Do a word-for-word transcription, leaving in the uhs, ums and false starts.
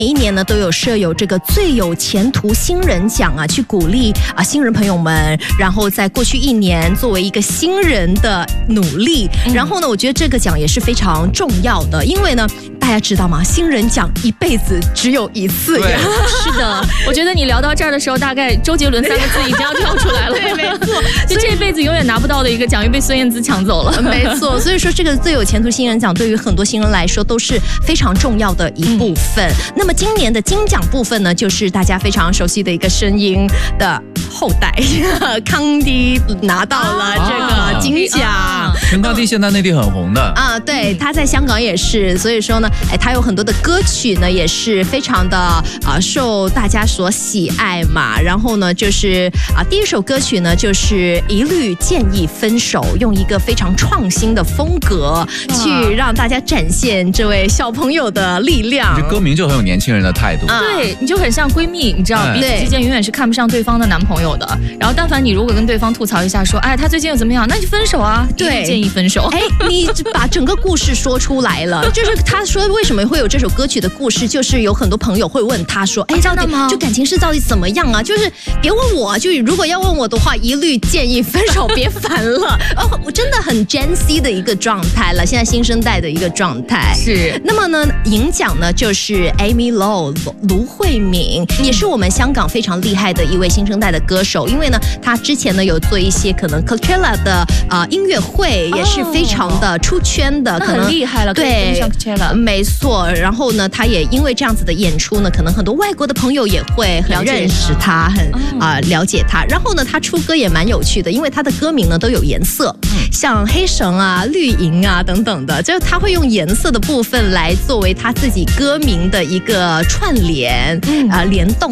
每一年呢都有设有这个最有前途新人奖啊，去鼓励啊新人朋友们，然后在过去一年作为一个新人的努力，嗯、然后呢，我觉得这个奖也是非常重要的，因为呢，大家知道吗？新人奖一辈子只有一次呀。 是的，我觉得你聊到这儿的时候，大概周杰伦三个字已经要跳出来了。 对，没错， 就这辈子永远拿不到的一个奖，又被孙燕姿抢走了。 没错，所以说这个最有前途新人奖对于很多新人来说都是非常重要的一部分。嗯、那么今年的金奖部分呢，就是大家非常熟悉的一个声音的后代康迪拿到了这个金奖。 陈康迪现在内地很红的啊，对，他在香港也是，所以说呢，哎，他有很多的歌曲呢，也是非常的啊、呃、受大家所喜爱嘛。然后呢，就是啊、呃、第一首歌曲呢，就是一律建议分手，用一个非常创新的风格去让大家展现这位小朋友的力量。 这歌名就很有年轻人的态度， 啊、对，你就很像闺蜜，你知道，彼此之间永远是看不上对方的男朋友的。然后但凡你如果跟对方吐槽一下说，哎，他最近又怎么样，那就分手啊，对，建议分手。 哎，你把整个故事说出来了，就是他说为什么会有这首歌曲的故事，就是有很多朋友会问他说，哎，到底就感情是到底怎么样啊？就是别问我，就如果要问我的话，一律建议分手，别烦了。哦，我真的很 Gen Z 的一个状态了，现在新生代的一个状态是。 那么呢，银奖呢就是 Amy Lo 卢慧敏，也是我们香港非常厉害的一位新生代的歌手，因为呢，他之前呢有做一些可能 Coachella 的呃音乐会，也是非常的出圈的， 哦、 可能很厉害了， 对， 上 Coachella， 没错。然后呢，他也因为这样子的演出呢，可能很多外国的朋友也会很认识他，很啊、呃、了解他。然后呢，他出歌也蛮有趣的，因为他的歌名呢都有颜色，像黑绳啊、绿银啊等等的，就是他会用颜色的部分来作为他自己歌名的一个串联啊、呃、联动。